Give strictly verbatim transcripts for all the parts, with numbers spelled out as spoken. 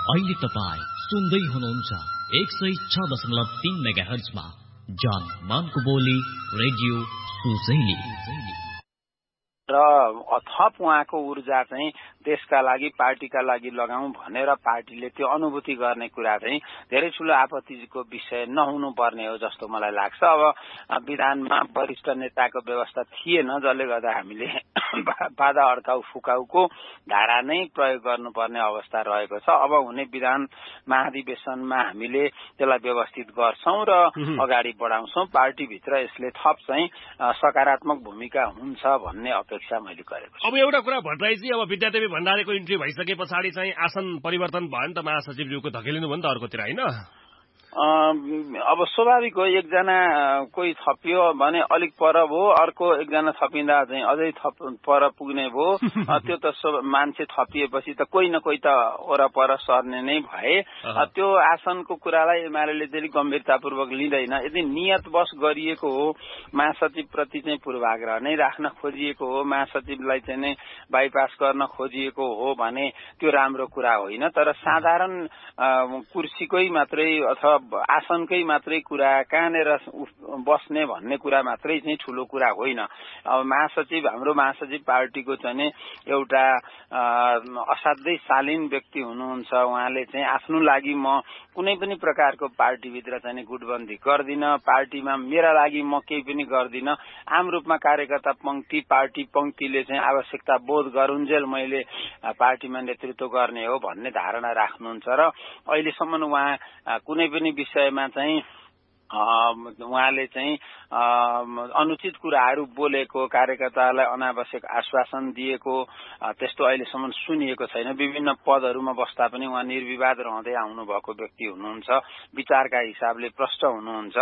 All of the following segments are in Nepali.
अहिले तपाईँ सुन्दै हुनुहुन्छ एक सय छ दशमलव तीन मेगा हर्जमा जान मानको बोली रेडियो सुजैली र थप उहाँको ऊर्जा चाहिँ देशका लागि पार्टीका लागि लगाउँ भनेर पार्टीले त्यो अनुभूति गर्ने कुरा चाहिँ धेरै ठूलो आपत्तिको विषय नहुनु पर्ने हो जस्तो मलाई लाग्छ। अब विधानमा वरिष्ठ नेताको व्यवस्था थिएन, जसले गर्दा हामीले बाधा अड्काउ फुकाउको धारा नै प्रयोग गर्नुपर्ने अवस्था रहेको छ। अब हुने विधान महाधिवेशनमा हामीले त्यसलाई व्यवस्थित गर्छौं र अगाडि बढाउँछौं। पार्टीभित्र यसले थप चाहिँ सकारात्मक भूमिका हुन्छ भन्ने अपेक्षा मैले गरेको छु। अब एउटा कुरा भट्टराईजी, अब विद्यादेवी भण्डारीको इन्ट्री भइसके पछाडि चाहिँ आसन परिवर्तन भयो नि त, महासचिवज्यूको धकेलिनु भयो नि त अर्कोतिर, होइन? अब स्वाभाविक हो, एकजना कोही थपियो भने अलिक पर भयो, अर्को एकजना थपिँदा चाहिँ अझै थप पर पुग्ने भयो। त्यो त मान्छे थपिएपछि त कोही न कोही त वरपर सर्ने नै भए। त्यो आसनको कुरालाई एमाले धेरै गम्भीरतापूर्वक लिँदैन। यदि नियतवश गरिएको हो, महासचिव प्रति चाहिँ पूर्वाग्रह नै राख्न खोजिएको हो, महासचिवलाई चाहिँ नै बाइपास गर्न खोजिएको हो भने त्यो राम्रो कुरा होइन। तर साधारण कुर्सीकै मात्रै अथवा आसनकै मात्रै कुरा, कहाँनिर बस्ने भन्ने कुरा मात्रै चाहिँ ठूलो कुरा होइन। अब महासचिव, हाम्रो महासचिव पार्टीको चाहिँ एउटा असाध्यै शालीन व्यक्ति हुनुहुन्छ। उहाँले चाहिँ आफ्नो लागि म कुनै पनि प्रकारको पार्टीभित्र चाहिँ गुटबन्दी गर्दिन, पार्टीमा मेरा लागि म केही पनि गर्दिन। आम रूपमा कार्यकर्ता पंक्ति, पार्टी पंक्तिले चाहिँ आवश्यकता बोध गरुन्जेल मैले पार्टीमा नेतृत्व गर्ने हो भन्ने धारणा राख्नुहुन्छ र अहिलेसम्म उहाँ कुनै पनि विषयमा चाहिँ उहाँले चाहिँ अनुचित कुराहरू बोलेको, कार्यकर्तालाई अनावश्यक आश्वासन दिएको त्यस्तो अहिलेसम्म सुनिएको छैन। विभिन्न पदहरूमा बस्दा पनि उहाँ निर्विवाद रहँदै आउनु भएको व्यक्ति हुनुहुन्छ। विचारका हिसाबले प्रष्ट हुनुहुन्छ।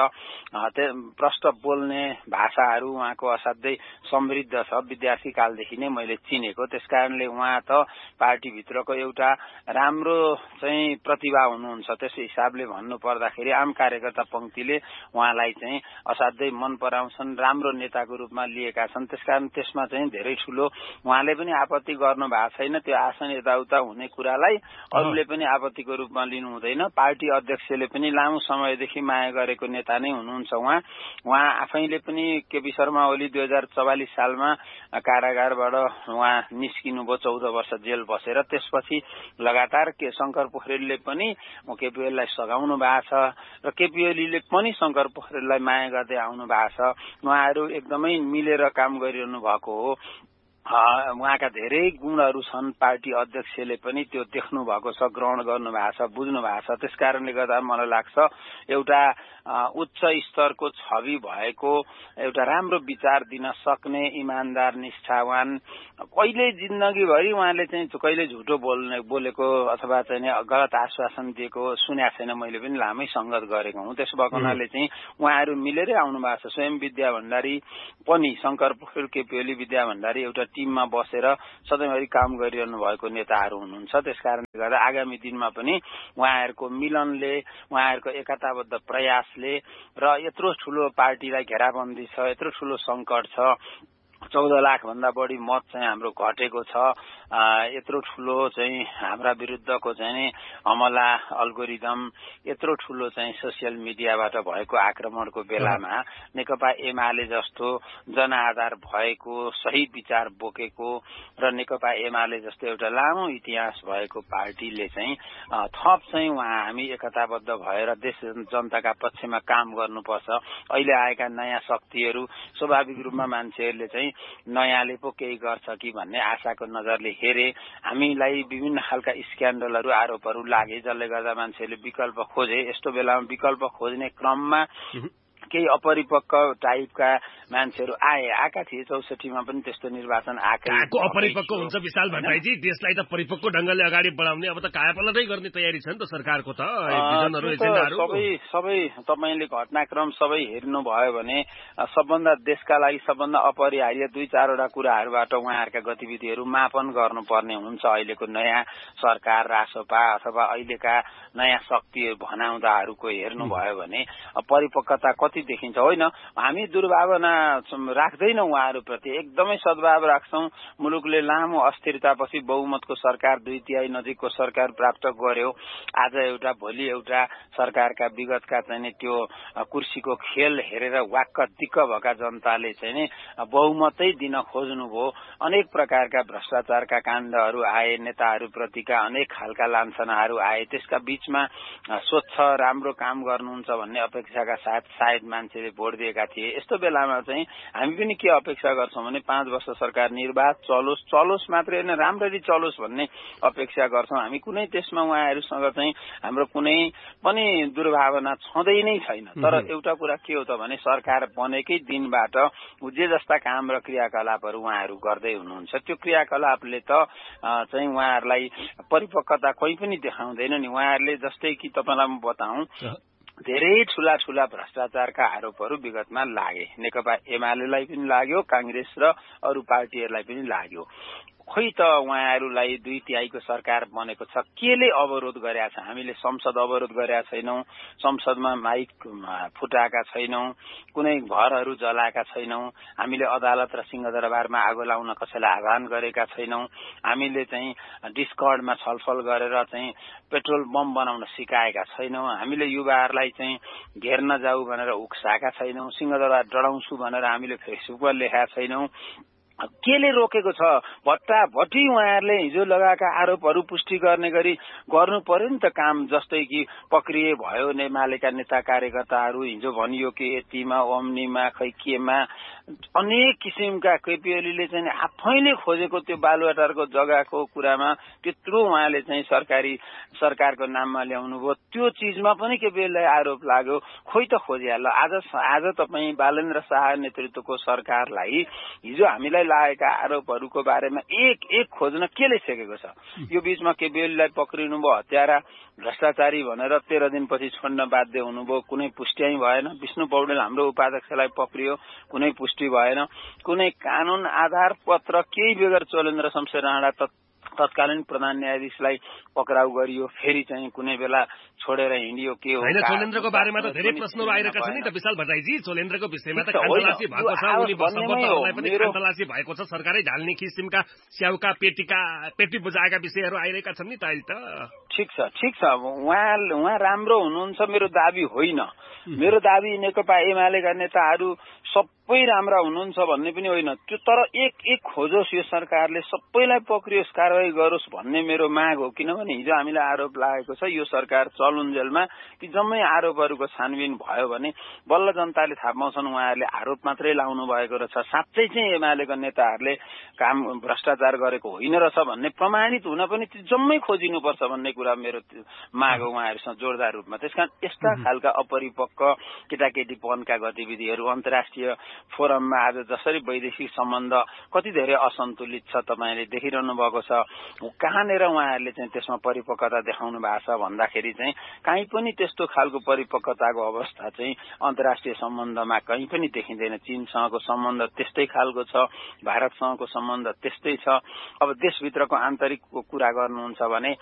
प्रष्ट बोल्ने भाषाहरू उहाँको असाध्यै समृद्ध छ। विद्यार्थी कालदेखि नै मैले चिनेको, त्यसकारणले उहाँ त पार्टीभित्रको एउटा राम्रो चाहिँ प्रतिभा हुनुहुन्छ। त्यस हिसाबले भन्नु पर्दाखेरि आम कार्यकर्ता पंक्तिले उहाँलाई चाहिँ असाध्यै मन पराउँछन्, राम्रो नेताको रूपमा लिएका छन्। त्यसकारण त्यसमा चाहिँ धेरै ठूलो उहाँले पनि आपत्ति गर्नु भएको छैन। त्यो आसन यताउता हुने कुरालाई अरूले पनि आपत्तिको रूपमा लिनु हुँदैन। पार्टी अध्यक्षले पनि लामो समयदेखि माया गरेको नेता नै हुनुहुन्छ उहाँ। उहाँ आफैले पनि केपी शर्मा ओली दुई हजार चौवालिस सालमा कारागारबाट उहाँ निस्किनु भयो, चौध वर्ष जेल बसेर। त्यसपछि लगातार के शंकर पोखरेलले पनि केपी ओलीलाई सघाउनु भएको छ र केपी ओलीले पनि शंकर पोखरेललाई माया गर्दै आउनु भएको छ। उहाँहरू एकदमै मिलेर काम गरिरहनु भएको हो। उहाँका धेरै गुणहरू छन्। पार्टी अध्यक्षले पनि त्यो देख्नु भएको छ, ग्रहण गर्नु भएको छ, बुझ्नु भएको छ। त्यसकारणले गर्दा मलाई लाग्छ एउटा उच्च स्तरको छवि भएको, एउटा राम्रो विचार दिन सक्ने, इमानदार, निष्ठावान, कहिले जिन्दगीभरि उहाँले चाहिँ कहिले झुटो बोल्ने बोलेको अथवा चाहिँ गलत आश्वासन दिएको सुनेको छैन। मैले पनि लामै संगत गरेको हुँ। त्यस भएको हुनाले चाहिँ उहाँहरू मिलेरै आउनु भएको छ। स्वयं विद्या भण्डारी पनि, शंकर पोखरेल, केपी ओली, विद्या भण्डारी एउटा टिममा बसेर सधैँभरि काम गरिरहनु भएको नेताहरू हुनुहुन्छ। त्यसकारणले गर्दा आगामी दिनमा पनि उहाँहरूको मिलनले, उहाँहरूको एकताबद्ध प्रयासले र यत्रो ठूलो पार्टीलाई घेराबन्दी छ, यत्रो ठूलो संकट छ, चौध लाख भन्दा बढी मत चाहिँ हाम्रो घटेको छ, यत्रो ठूलो चाहिँ हाम्रा विरुद्धको चाहिँ हमला, अल्गोरिदम, यत्रो ठूलो चाहिँ सोसियल मिडियाबाट भएको आक्रमणको बेलामा नेकपा एमाले जस्तो जनआधार भएको, सही विचार बोकेको र नेकपा एमाले जस्तो एउटा लामो इतिहास भएको पार्टीले चाहिँ थप चाहिँ उहाँ हामी एकताबद्ध भएर देश जनताका पक्षमा काम गर्नुपर्छ। अहिले आएका नयाँ शक्तिहरू स्वाभाविक रूपमा मान्छेहरूले चाहिँ नयाँले पो केही गर्छ कि भन्ने आशाको नजरले हेरे। हामीलाई विभिन्न खालका स्क्यान्डलहरू, आरोपहरू लागे, जसले गर्दा मान्छेहरूले विकल्प खोजे। यस्तो बेलामा विकल्प खोज्ने क्रममा केही अपरिपक्व टाइपका मान्छेहरू आए आएका थिए। चौसठीमा पनि त्यस्तो निर्वाचन आएको अपरिपक्व हुन्छ विशाल भट्टराईजी। देशलाई त परिपक्व ढंगले अगाडि बढाउने अब त कायापलटै गर्ने तयारी छ नि त सरकारको त। सबै सबै तपाईले घटनाक्रम सबै हेर्नुभयो भने सबभन्दा देशका लागि सबभन्दा अपरिहार्य दुई चारवटा कुराहरूबाट उहाँहरूका गतिविधिहरू मापन गर्नुपर्ने हुन्छ। अहिलेको नयाँ सरकार, रासपा अथवा अहिलेका नयाँ शक्तिहरू भनाउँदाहरूको हेर्नुभयो भने परिपक्वता कति जति देखिन्छ। होइन, हामी दुर्भावना राख्दैनौँ उहाँहरूप्रति, एकदमै सद्भाव राख्छौँ। मुलुकले लामो अस्थिरतापछि बहुमतको सरकार, दुई तिहाई नजिकको सरकार प्राप्त गर्यो। आज एउटा भोलि एउटा सरकारका विगतका चाहिँ त्यो कुर्सीको खेल हेरेर वाक्क दिक्क भएका जनताले चाहिँ नि बहुमतै दिन खोज्नुभयो। अनेक प्रकारका भ्रष्टाचारका काण्डहरू आए, नेताहरूप्रतिका अनेक खालका लान्छनाहरू आए। त्यसका बीचमा स्वच्छ राम्रो काम गर्नुहुन्छ भन्ने अपेक्षाका साथ सायद मान्छेले भोट दिएका थिए। यस्तो बेलामा चाहिँ हामी पनि के अपेक्षा गर्छौँ भने पाँच वर्ष सरकार निर्वाध चलोस्, चलोस् मात्रै होइन राम्ररी चलोस् भन्ने अपेक्षा गर्छौँ हामी। कुनै त्यसमा उहाँहरूसँग चाहिँ हाम्रो कुनै पनि दुर्भावना छँदै नै छैन। तर एउटा कुरा के हो त भने सरकार बनेकै दिनबाट जे जस्ता काम र क्रियाकलापहरू उहाँहरू गर्दै हुनुहुन्छ, त्यो क्रियाकलापले त चाहिँ उहाँहरूलाई परिपक्वता कोही पनि देखाउँदैन नि। उहाँहरूले जस्तै कि तपाईँलाई म बताउँ, धेरै ठूला ठूला भ्रष्टाचारका आरोपहरू विगतमा लागे। नेकपा एमालेलाई पनि लाग्यो, कांग्रेस र अरू पार्टीहरूलाई पनि लाग्यो। खोइ त उहाँहरूलाई दुई तिहाईको सरकार बनेको छ, केले अवरोध गरेका छ? हामीले संसद अवरोध गरेका छैनौं, संसदमा माइक फुटाएका छैनौं, कुनै घरहरू जलाएका छैनौं, हामीले अदालत र सिंहदरबारमा आगो लाउन कसैलाई आह्वान गरेका छैनौं, हामीले चाहिँ डिस्कर्डमा छलफल गरेर चाहिँ पेट्रोल बम बनाउन सिकाएका छैनौं, हामीले युवाहरूलाई चाहिँ घेर्न जाऊ भनेर उक्साएका छैनौं, सिंहदरबार डराउँछु भनेर हामीले फेसबुकमा लेखेका छैनौं। केले रोकेको छ? भट्टाभट्टी उहाँहरूले हिजो लगाएका आरोपहरू पुष्टि गर्ने गरी गर्नु पर्यो नि त काम। जस्तै कि पक्रिए भयो एमालेका नेता कार्यकर्ताहरू, हिजो भनियो कि यतिमा ओम्नीमा खै केमा अनेक किसिमका केपीओलीले चाहिँ आफैले खोजेको त्यो बालुवाटारको जग्गाको कुरामा त्यत्रो उहाँले चाहिँ सरकारी सरकारको नाममा ल्याउनु भयो। त्यो चिजमा पनि केपीओलीलाई आरोप लाग्यो। खोइ त खोजिहाल्यो। आज आज तपाईँ बालेन्द्र शाह नेतृत्वको सरकारलाई हिजो हामीलाई लागेका आरोपहरूको बारेमा एक एक खोज्न केले सकेको छ? यो बीचमा केपीओलीलाई पक्रिनु भयो हत्यारा भ्रष्टाचारी भनेर तेह्र दिनपछि छोड्न बाध्य हुनुभयो, कुनै पुष्टि भएन। विष्णु पौडेल हाम्रो उपाध्यक्षलाई पक्रियो, कुनै पुष्टि भएन। कुनै कानून आधार पत्र केही बेगर चोलेन्द्र शमशेर राणा तत्कालीन प्रधान न्यायाधीशलाई पक्राउ गरियो, फेरि चाहिँ कुनै बेला छोडेर हिँडियो। के हो? हैन, चोलेन्द्रको बारेमा त धेरै प्रश्नहरू आइरहेका छन् नि त विशाल भट्टराईजी। चोलेन्द्रको विषयमा त खानतलासी भएको छ, उनी सम्पर्कहरूलाई पनि खानतलासी भएको छ, सरकारै ढाल्ने किसिमका स्याउका पेटीका पेटी बुझाएका विषयहरू आइरहेका छन् नि त अहिले त। ठिक छ, ठिक छ, उहाँ उहाँ राम्रो हुनुहुन्छ मेरो दाबी होइन। मेरो दाबी नेकपा एमालेका नेताहरू सबै राम्रा हुनुहुन्छ भन्ने पनि होइन। त्यो तर एक एक खोजोस्, यो सरकारले सबैलाई पक्रियोस्, कारवाही गरोस् भन्ने मेरो माग हो। किनभने हिजो हामीलाई आरोप लागेको छ यो सरकार चलुन्जेलमा ती जम्मै आरोपहरूको छानबिन भयो भने बल्ल जनताले थाहा पाउँछन् उहाँहरूले आरोप मात्रै लाउनु भएको रहेछ, साँच्चै चाहिँ एमालेका नेताहरूले काम भ्रष्टाचार गरेको होइन रहेछ भन्ने प्रमाणित हुन पनि ती जम्मै खोजिनुपर्छ भन्ने कुरा मेरो माग हो उहाँहरूसँग जोरदार रूपमा। त्यसकारण यस्ता खालका अपरिपक्व केटाकेटीपनका गतिविधिहरू अन्तर्राष्ट्रिय फोरममा आज जसरी वैदेशिक सम्बन्ध कति धेरै असन्तुलित छ तपाईँले देखिरहनु भएको छ, कहाँनिर उहाँहरूले चाहिँ त्यसमा परिपक्वता देखाउनु भएको छ भन्दाखेरि चाहिँ कहीँ पनि त्यस्तो खालको परिपक्वताको अवस्था चाहिँ अन्तर्राष्ट्रिय सम्बन्धमा कहीँ पनि देखिँदैन। चीनसँगको सम्बन्ध त्यस्तै खालको छ, भारतसँगको सम्बन्ध त्यस्तै छ। अब देशभित्रको आन्तरिकको कुरा गर्नुहुन्छ भने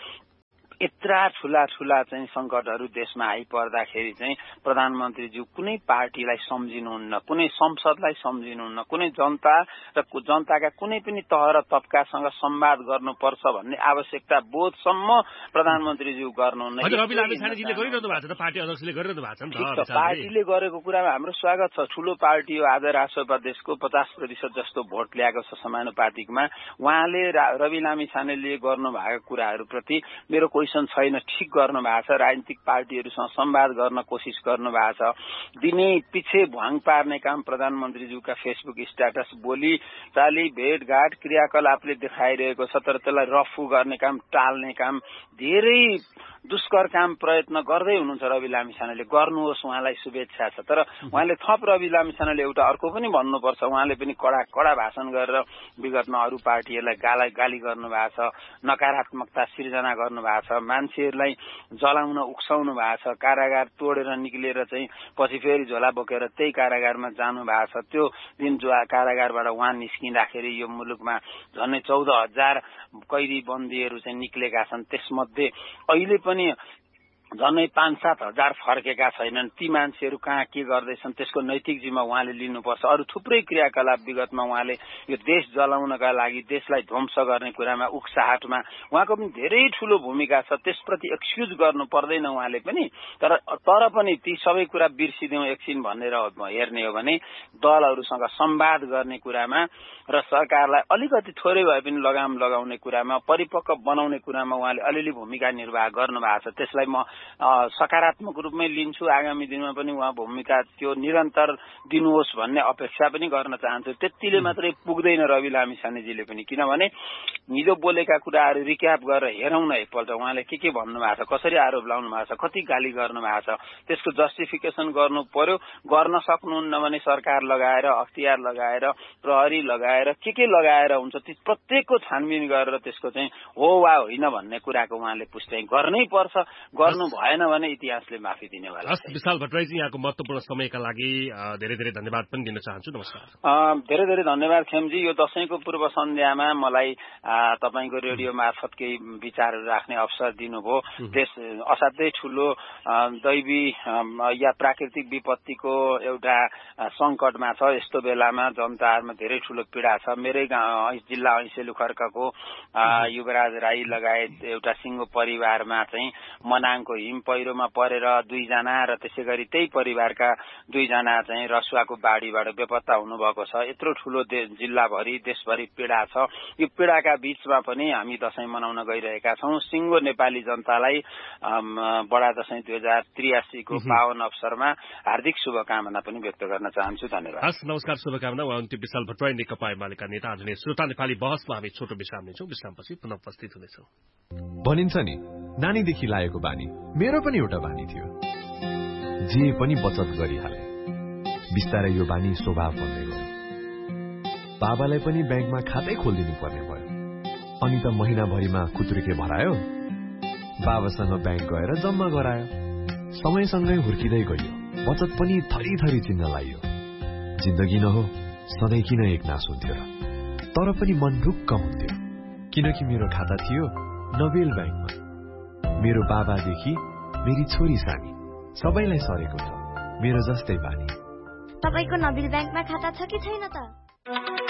यत्रा ठूला ठूला चाहिँ संकटहरू देशमा आइपर्दाखेरि चाहिँ प्रधानमन्त्रीज्यू कुनै पार्टीलाई सम्झिनुहुन्न, कुनै संसदलाई सम्झिनुहुन्न, कुनै जनता र जनताका कुनै पनि तह र तबकासँग संवाद गर्नुपर्छ भन्ने आवश्यकता बोधसम्म प्रधानमन्त्रीज्यू गर्नुहुन्न। रवि लामिछानेजीले गरिरहनु भएको छ त, पार्टी अध्यक्षले गरिरहनु भएको छ नि त। पार्टीले गरेको कुरामा हाम्रो स्वागत छ। ठूलो पार्टी हो, आज राष्ट्रसभा देशको पचास प्रतिशत जस्तो भोट ल्याएको छ समानुपातिकमा। उहाँले रवि लामिछानेले गर्नु भएको कुराहरूप्रति मेरो कोही छैन, ठिक गर्नु भएको छ। राजनीतिक पार्टीहरूसँग संवाद गर्न कोसिस गर्नु भएको छ। दिनै पछि भ्वाङ पार्ने काम प्रधानमन्त्रीज्यूका फेसबुक स्ट्याटस, बोली चाली भेटघाट क्रियाकलापले देखाइरहेको छ। तर त्यसलाई रफू गर्ने काम, टाल्ने काम, धेरै दुष्कर काम प्रयत्न गर्दै हुनुहुन्छ रवि लामिछानेले। गर्नुहोस्, उहाँलाई शुभेच्छा छ। तर उहाँले थप रवि लामिछानेले एउटा अर्को पनि भन्नुपर्छ। उहाँले पनि कडा कडा भाषण गरेर विगतमा अरू पार्टीहरूलाई गाला गाली गर्नु भएको छ, नकारात्मकता सिर्जना गर्नु भएको छ, मान्छेहरूलाई जलाउन उक्साउनु भएको छ, कारागार तोडेर निक्लेर चाहिँ पछि फेरि झोला बोकेर त्यही कारागारमा जानु भएको छ। त्यो दिन जो कारागारबाट उहाँ निस्किँदाखेरि यो मुलुकमा झन्डै चौध हजार कैदी बन्दीहरू चाहिँ निक्लेका छन्। त्यसमध्ये अहिले पनि झन्डै पाँच सात हजार फर्केका छैनन्। ती मान्छेहरू कहाँ के गर्दैछन् त्यसको नैतिक जिम्मा उहाँले लिनुपर्छ। अरू थुप्रै क्रियाकलाप विगतमा उहाँले यो देश जलाउनका लागि देशलाई ध्वंस गर्ने कुरामा उक्साहटमा उहाँको पनि धेरै ठूलो भूमिका छ। त्यसप्रति एक्सक्युज गर्नु पर्दैन उहाँले पनि। तर तर पनि ती सबै कुरा बिर्सिदिउँ एकछिन भनेर हेर्ने हो भने दलहरूसँग संवाद गर्ने कुरामा र सरकारलाई अलिकति थोरै भए पनि लगाम लगाउने कुरामा परिपक्व बनाउने कुरामा उहाँले अलिअलि भूमिका निर्वाह गर्नुभएको छ। त्यसलाई म सकारात्मक रूपमै लिन्छु। आगामी दिनमा पनि उहाँ भूमिका त्यो निरन्तर दिनुहोस् भन्ने अपेक्षा पनि गर्न चाहन्छु। त्यतिले मात्रै पुग्दैन रवि लामिछानेजीले पनि, किनभने हिजो बोलेका कुराहरू रिक्याप गरेर हेरौँ न एकपल्ट उहाँले के के भन्नुभएको छ, कसरी आरोप लाउनु भएको छ, कति गाली गर्नु भएको छ, त्यसको जस्टिफिकेसन गर्नु पर्यो। गर्न सक्नुहुन्न भने सरकार लगाएर अख्तियार लगाएर प्रहरी लगाएर के के लगाएर हुन्छ ती प्रत्येकको छानबिन गरेर त्यसको चाहिँ हो वा होइन भन्ने कुराको उहाँले पुष्टि गर्नै पर्छ। गर्नु भएन भने इतिहासले माफी दिनेवाला। हस् विशाल भट्टराईजी, यहाँको महत्त्वपूर्ण समयका लागि धेरै धेरै धन्यवाद पनि दिन चाहन्छु। नमस्कार। धेरै धेरै धन्यवाद खेमजी। यो दशैंको पूर्व सन्ध्यामा मलाई तपाईँको रेडियो मार्फत केही विचारहरू राख्ने अवसर दिनुभयो। देश असाध्यै ठूलो दैवी या प्राकृतिक विपत्तिको एउटा संकटमा छ। यस्तो बेलामा जनताहरूमा धेरै ठूलो पीडा छ। मेरै गाउँ जिल्ला ऐसेलु खर्कको युवराज राई लगायत एउटा सिंगो परिवारमा चाहिँ मनाङको हिम पहिरोमा परेर दुईजना र त्यसै गरी त्यही परिवारका दुईजना चाहिँ रसुवाको बाढीबाट बेपत्ता हुनुभएको छ। यत्रो ठूलो जिल्लाभरि देशभरि पीडा छ। यो पीडाका बीचमा पनि हामी दशैं मनाउन गइरहेका छौं। सिंगो नेपाली जनतालाई बडा दशैं दुई हजार त्रियासीको पावन अवसरमा हार्दिक शुभकामना पनि व्यक्त गर्न चाहन्छु। धन्यवाद। हस् नमस्कार, शुभकामना। उहाँ हुनुहुन्थ्यो विशाल भट्टराई, नेकपा एमालेका नेता। आदरणीय श्रोता, नेपाली बहसमा हामी छोटो विश्राम लिन्छौँ। विश्रामपछि पुनः उपस्थित हुनेछौँ। भनिन्छ नि नानीदेखि लागेको बानी मेरो पनि एउटा बानी थियो। जे पनि बचत गरिहाले। बिस्तारै यो बानी स्वभाव बन्दै गयो। बाबालाई पनि ब्याङ्कमा खातै खोलिदिनु पर्ने भयो। अनि त महिनाभरिमा खुत्रुके भरायो, बाबासँग ब्याङ्क गएर जम्मा गरायो। समयसँगै हुर्किँदै गयो, बचत पनि थरी थरी चिन्न लागियो। जिन्दगी न हो सधैँ किन एक नास हुन्थ्यो र, तर पनि मन ढुक्क हुन्थ्यो किनकि मेरो खाता थियो नोबेल ब्याङ्कमा। मेरो बाबादेखि मेरी छोरी सानी सबैलाई सरेको छ मेरो जस्तै बानी। तपाईको नोबेल ब्याङ्कमा खाता छ कि छैन त?